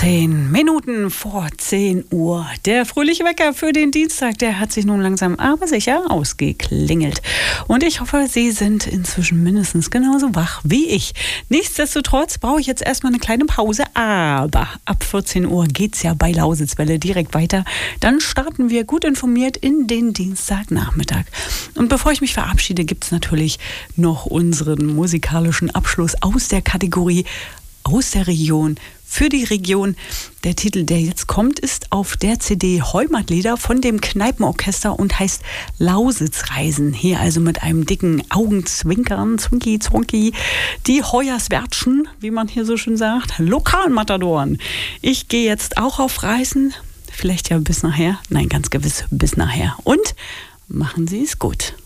10 Minuten vor 10 Uhr. Der fröhliche Wecker für den Dienstag, der hat sich nun langsam aber sicher ausgeklingelt. Und ich hoffe, Sie sind inzwischen mindestens genauso wach wie ich. Nichtsdestotrotz brauche ich jetzt erstmal eine kleine Pause, aber ab 14 Uhr geht's ja bei Lausitzwelle direkt weiter. Dann starten wir gut informiert in den Dienstagnachmittag. Und bevor ich mich verabschiede, gibt's natürlich noch unseren musikalischen Abschluss aus der Kategorie aus der Region, für die Region. Der Titel, der jetzt kommt, ist auf der CD Heimatlieder von dem Kneipenorchester und heißt Lausitzreisen. Hier also mit einem dicken Augenzwinkern, Zwinki, Zwonki, die Hoyerswertschen, wie man hier so schön sagt, Lokalmatadoren. Ich gehe jetzt auch auf Reisen, vielleicht ja bis nachher, nein, ganz gewiss bis nachher. Und machen Sie es gut.